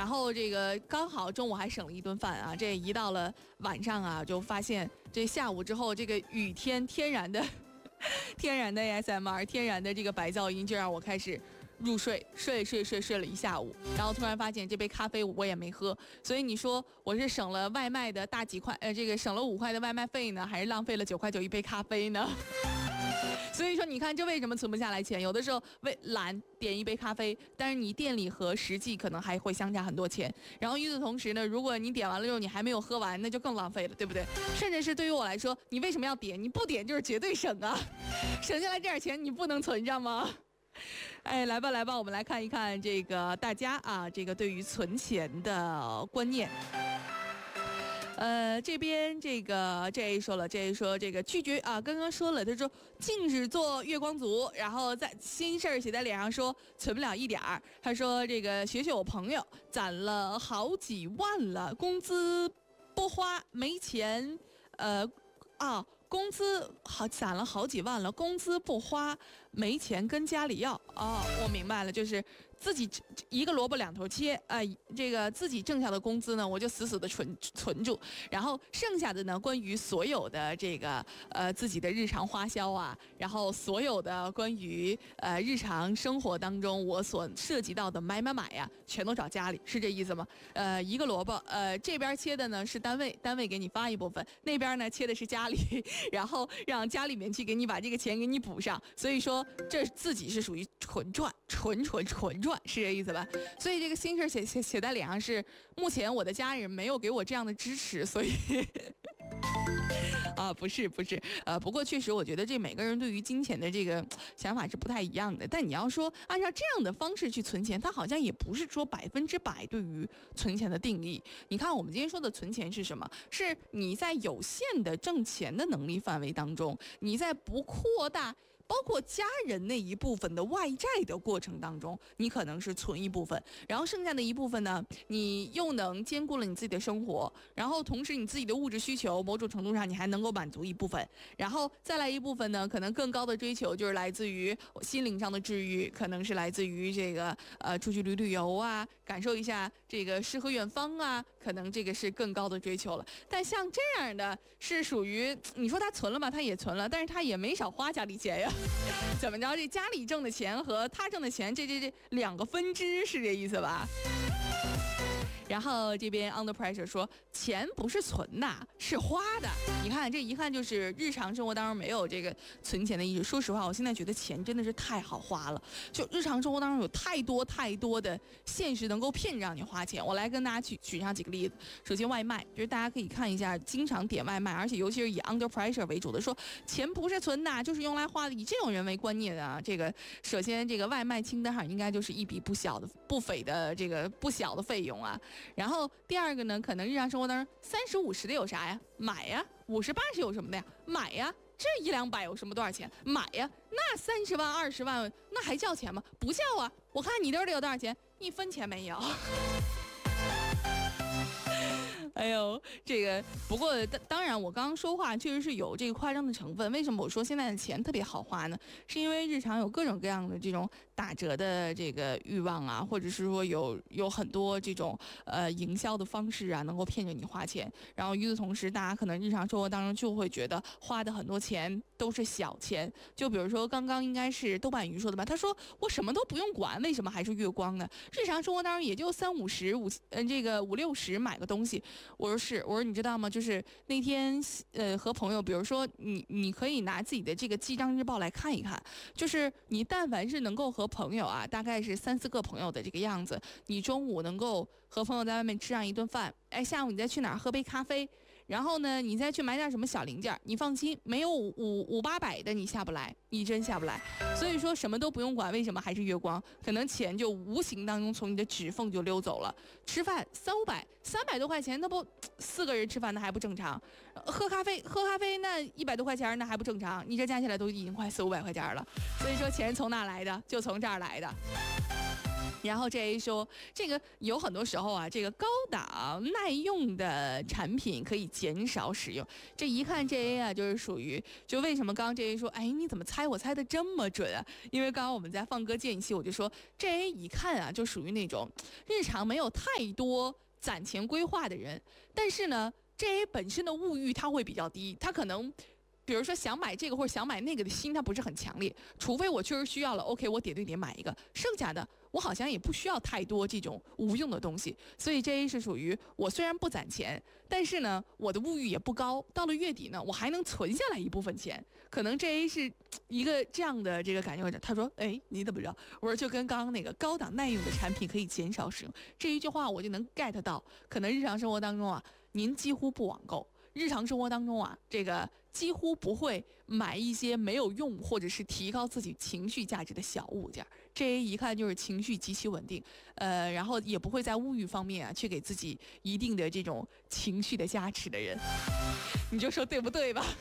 然后这个刚好中午还省了一顿饭啊，这一到了晚上啊，就发现这下午之后这个雨天天然的 ASMR， 天然的这个白噪音就让我开始入睡，睡了一下午，然后突然发现这杯咖啡我也没喝，所以你说我是省了外卖的大几块，这个省了5块的外卖费呢，还是浪费了9块9一杯咖啡呢？所以说你看这为什么存不下来钱，有的时候为懒点一杯咖啡，但是你店里和实际可能还会相差很多钱，然后与此同时呢，如果你点完了之后你还没有喝完，那就更浪费了，对不对？甚至是对于我来说，你为什么要点？你不点就是绝对省啊，省下来这点钱你不能存着吗？哎，来吧，我们来看一看这个大家啊，这个对于存钱的观念。这边这一说这个拒绝啊，刚刚说了，他说禁止做月光族，然后在心事儿写在脸上说存不了一点儿。他说这个学我朋友攒了好几万了，工资不花没钱，工资攒了好几万了，工资不花没钱跟家里要。我明白了，就是自己一个萝卜两头切，这个自己挣下的工资呢，我就死死的存住，然后剩下的呢，关于所有的这个自己的日常花销啊，然后所有的关于日常生活当中我所涉及到的买呀，全都找家里，是这意思吗？一个萝卜，这边切的呢是单位给你发一部分，那边呢切的是家里，然后让家里面去给你把这个钱给你补上，所以说这自己是属于纯赚，是这意思吧？所以这个心事写在脸上是，目前我的家人没有给我这样的支持，所以不是，不过确实我觉得这每个人对于金钱的这个想法是不太一样的，但你要说按照这样的方式去存钱，它好像也不是说100%对于存钱的定义。你看我们今天说的存钱是什么？是你在有限的挣钱的能力范围当中，你在不扩大包括家人那一部分的外债的过程当中，你可能是存一部分，然后剩下的一部分呢，你又能兼顾了你自己的生活，然后同时你自己的物质需求某种程度上你还能够满足一部分，然后再来一部分呢，可能更高的追求就是来自于心灵上的治愈，可能是来自于这个出去旅游啊，感受一下这个诗和远方啊，可能这个是更高的追求了。但像这样的是属于你说他存了吧，他也存了，但是他也没少花家里钱呀。怎么着？这家里挣的钱和他挣的钱，这2个分支是这意思吧？然后这边 Under Pressure 说，钱不是存的，是花的。你看，这一看就是日常生活当中没有这个存钱的意识。说实话，我现在觉得钱真的是太好花了，就日常生活当中有太多的现实能够骗让你花钱。我来跟大家举上几个例子。首先外卖，就是大家可以看一下，经常点外卖，而且尤其是以 Under Pressure 为主的，说钱不是存的，就是用来花的。以这种人为观念啊，这个首先这个外卖清单上应该就是一笔不小的费用啊。然后第二个呢，可能日常生活当中30、50的有啥呀？买呀，50、80有什么的呀？买呀，这100、200有什么多少钱？买呀，那30万、20万那还叫钱吗？不叫啊！我看你兜里有多少钱，1分钱没有。哎呦，这个不过当然，我刚刚说话确实是有这个夸张的成分。为什么我说现在的钱特别好花呢？是因为日常有各种各样的这种打折的这个欲望啊，或者是说有很多这种营销的方式啊，能够骗着你花钱。然后与此同时，大家可能日常生活当中就会觉得花的很多钱都是小钱。就比如说刚刚应该是豆瓣鱼说的吧，他说我什么都不用管，为什么还是月光呢？日常生活当中也就30、50、这个50、60买个东西。我说是，我说你知道吗？就是那天和朋友，比如说你可以拿自己的这个记账日报来看一看，就是你但凡是能够和朋友啊，大概是3、4个朋友的这个样子，你中午能够和朋友在外面吃上一顿饭，下午你再去哪儿喝杯咖啡，然后呢你再去买点什么小零件，你放心，没有500、800的你下不来，你真下不来。所以说什么都不用管，为什么还是月光？可能钱就无形当中从你的指缝就溜走了。吃饭3、500、300多块钱，那不4个人吃饭那还不正常？喝咖啡那100多块钱那还不正常？你这加起来都已经快400、500块钱了。所以说钱从哪来的？就从这儿来的。 然后 JA 说，这个有很多时候啊，这个高档耐用的产品可以减少使用。这一看 JA 啊，就是属于，就为什么刚刚 JA 说，哎，你怎么猜我猜的这么准啊？因为刚刚我们在放歌间隙，我就说 JA 一看啊，就属于那种日常没有太多攒钱规划的人，但是呢，JA 本身的物欲它会比较低，它可能。比如说想买这个或者想买那个的心，它不是很强烈，除非我确实需要了 ，OK， 我点对点买一个，剩下的我好像也不需要太多这种无用的东西。所以 JA 是属于我虽然不攒钱，但是呢，我的物欲也不高，到了月底呢，我还能存下来一部分钱。可能 JA 是一个这样的这个感觉。他说：“哎，你怎么知道？”我说：“就跟刚刚那个高档耐用的产品可以减少使用这一句话，我就能 get 到。可能日常生活当中啊，您几乎不网购。”日常生活当中啊，这个几乎不会买一些没有用或者是提高自己情绪价值的小物件，这一看就是情绪极其稳定，然后也不会在物欲方面啊去给自己一定的这种情绪的加持的人，你就说对不对吧？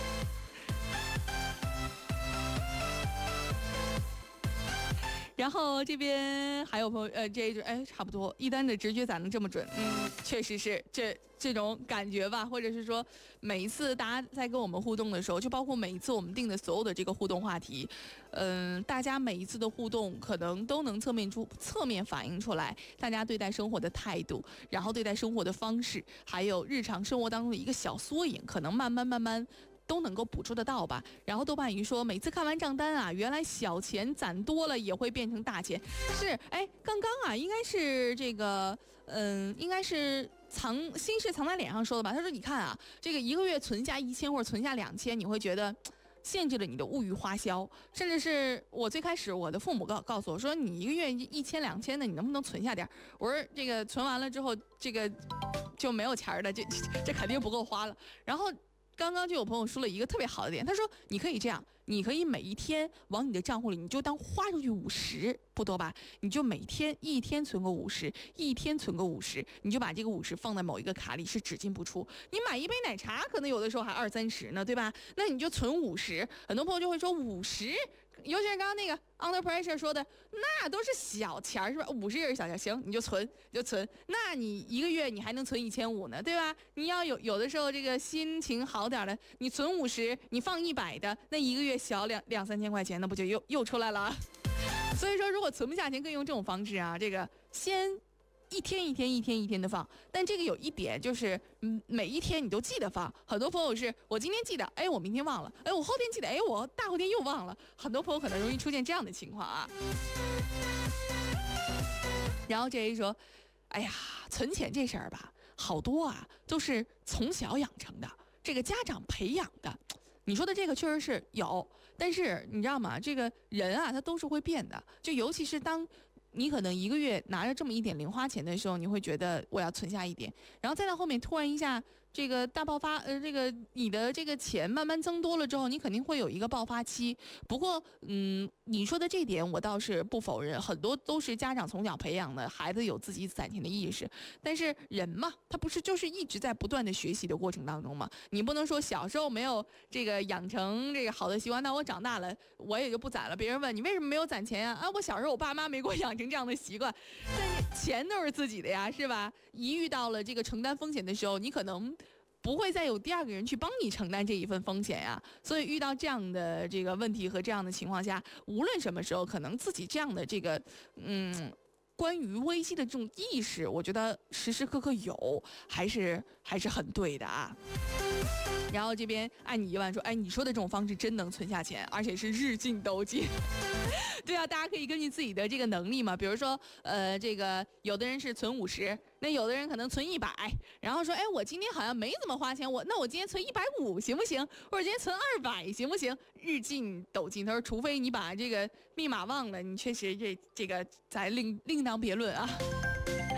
然后这边还有朋友，这一哎差不多，一单的直觉咋能这么准？确实是这种感觉吧，或者是说每一次大家在跟我们互动的时候，就包括每一次我们定的所有的这个互动话题，大家每一次的互动可能都能侧面反映出来大家对待生活的态度，然后对待生活的方式，还有日常生活当中的一个小缩影，可能慢慢。都能够捕捉得到吧。然后豆瓣鱼说，每次看完账单啊，原来小钱攒多了也会变成大钱。是，哎，刚刚啊，应该是这个，应该是心事藏在脸上说的吧？他说，你看啊，这个一个月存下1000或者存下2000，你会觉得限制了你的物欲花销，甚至是我最开始我的父母告诉我说，你一个月1000、2000的，你能不能存下点？我说这个存完了之后，这个就没有钱了，这肯定不够花了。然后。刚刚就有朋友说了一个特别好的点，他说你可以这样，你可以每一天往你的账户里，你就当花出去50，不多吧？你就每天一天存个50，一天存个50，你就把这个50放在某一个卡里，是只进不出。你买一杯奶茶，可能有的时候还20、30呢，对吧？那你就存50。很多朋友就会说50，尤其是刚刚那个 Under Pressure 说的，那都是小钱是吧？50也是小钱，行，你就存。那你一个月你还能存1500呢，对吧？你要有的时候这个心情好点的，你存50，你放100的，那一个月小2、3千块钱，那不就又出来了？所以说，如果存不下钱，可以用这种方式啊，这个先。一天的放，但这个有一点就是，每一天你都记得放。很多朋友是我今天记得，哎，我明天忘了，哎，我后天记得，哎，我大后天又忘了。很多朋友可能容易出现这样的情况啊。然后这一说，哎呀，存钱这事儿吧，好多啊都是从小养成的，这个家长培养的。你说的这个确实是有，但是你知道吗？这个人啊，他都是会变的，就尤其是当。你可能一个月拿着这么一点零花钱的时候，你会觉得我要存下一点，然后再到后面突然一下这个大爆发，这个你的这个钱慢慢增多了之后，你肯定会有一个爆发期。不过，你说的这点我倒是不否认，很多都是家长从小培养的，孩子有自己攒钱的意识。但是人嘛，他不是就是一直在不断的学习的过程当中嘛？你不能说小时候没有这个养成这个好的习惯，那我长大了我也就不攒了。别人问你为什么没有攒钱呀？啊，我小时候我爸妈没给我养成这样的习惯。但是钱都是自己的呀，是吧？一遇到了这个承担风险的时候，你可能不会再有第二个人去帮你承担这一份风险呀。所以遇到这样的这个问题和这样的情况下，无论什么时候，可能自己这样的这个关于危机的这种意识，我觉得时时刻刻有，还是很对的啊。然后这边爱你1万说，哎，你说的这种方式真能存下钱，而且是日进斗金。对啊，大家可以根据自己的这个能力嘛，比如说，这个有的人是存50，那有的人可能存100，然后说，哎，我今天好像没怎么花钱，那我今天存150行不行？或者今天存200行不行？日进斗金。他说，除非你把这个密码忘了，你确实这个再另当别论啊。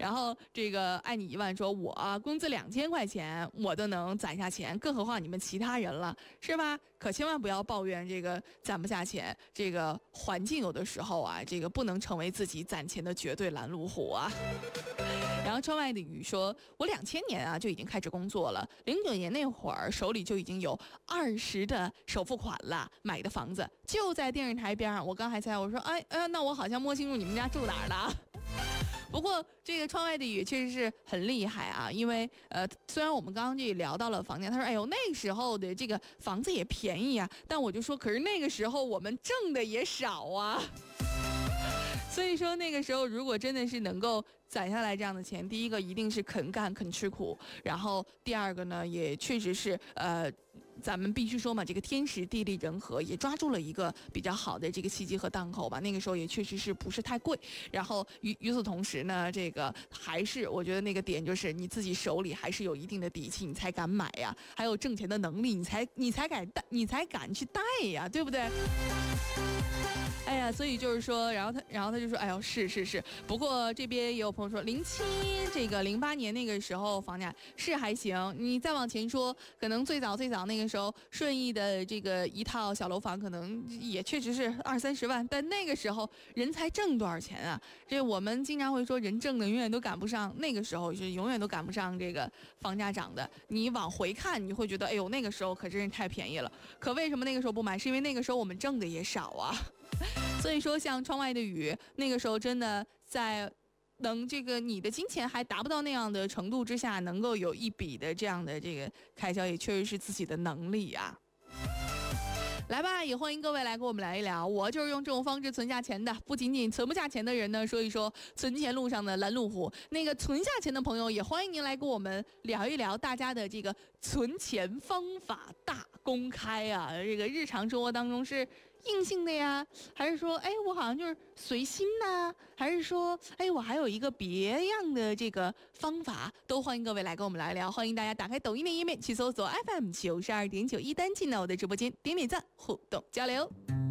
然后这个爱你1万说，我工资2000块钱我都能攒下钱，更何况你们其他人了，是吧？可千万不要抱怨这个攒不下钱，这个环境有的时候啊，这个不能成为自己攒钱的绝对拦路虎啊。然后窗外的雨说，我2000年就已经开始工作了，09年那会儿手里就已经有20的首付款了，买的房子就在电视台边上。我刚还猜，我说那我好像摸清楚你们家住哪儿了。不过这个窗外的雨确实是很厉害啊，因为虽然我们刚刚就聊到了房价，他说哎呦那个时候的这个房子也便宜啊，但我就说可是那个时候我们挣的也少啊。所以说那个时候如果真的是能够攒下来这样的钱，第一个一定是肯干肯吃苦，然后第二个呢也确实是咱们必须说嘛，这个天时地利人和也抓住了一个比较好的这个契机和档口吧。那个时候也确实是不是太贵，然后与此同时呢，这个还是我觉得那个点就是你自己手里还是有一定的底气，你才敢买呀，还有挣钱的能力，你才敢去贷呀，对不对？哎呀，所以就是说，然后他就说，哎呦，是，不过这边也有朋友说，08年那个时候房价是还行，你再往前说，可能最早那个时候顺义的这个一套小楼房可能也确实是20-30万，但那个时候人才挣多少钱啊？这我们经常会说，人挣的永远都赶不上，那个时候是永远都赶不上这个房价涨的。你往回看，你会觉得，哎呦，那个时候可真是太便宜了。可为什么那个时候不买？是因为那个时候我们挣的也少啊。所以说像窗外的雨，那个时候真的在这个你的金钱还达不到那样的程度之下，能够有一笔的这样的这个开销，也确实是自己的能力啊。来吧，也欢迎各位来跟我们聊一聊，我就是用这种方式存下钱的。不仅仅存不下钱的人呢，说一说存钱路上的拦路虎，那个存下钱的朋友也欢迎您来跟我们聊一聊大家的这个存钱方法大公开啊。这个日常生活当中是硬性的呀，还是说我好像就是随心呐，还是说我还有一个别样的这个方法，都欢迎各位来跟我们来聊。欢迎大家打开抖音的页面去搜索 FM92.9，一单进到我的直播间，点赞互动交流。